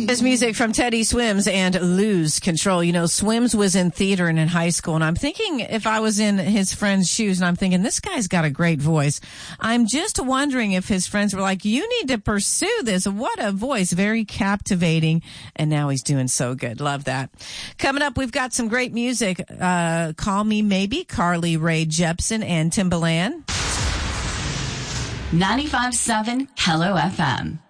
This music from Teddy Swims and Lose Control. You know, Swims was in theater and in high school, and I'm thinking if I was in his friend's shoes, and I'm thinking, this guy's got a great voice. I'm just wondering if his friends were like, you need to pursue this. What a voice. Very captivating. And now he's doing so good. Love that. Coming up, we've got some great music. Call Me Maybe, Carly Rae Jepsen and Timbaland. 95.7 Hello FM.